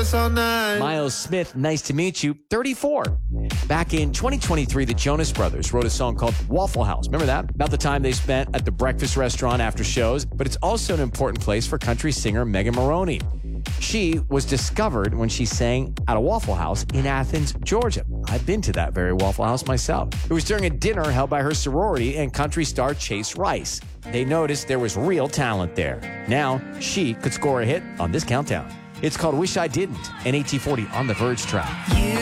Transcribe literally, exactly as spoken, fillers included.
us all night. Miles Smith, Nice to Meet You, thirty-four. Back in twenty twenty-three, the Jonas Brothers wrote a song called Waffle House. Remember that? About the time they spent at the breakfast restaurant after shows. But it's also an important place for country singer Megan Maroney. She was discovered when she sang at a Waffle House in Athens, Georgia. I've been to that very Waffle House myself. It was during a dinner held by her sorority and country star Chase Rice. They noticed there was real talent there. Now, she could score a hit on this countdown. It's called Wish I Didn't, N A T forty on the Verge track. You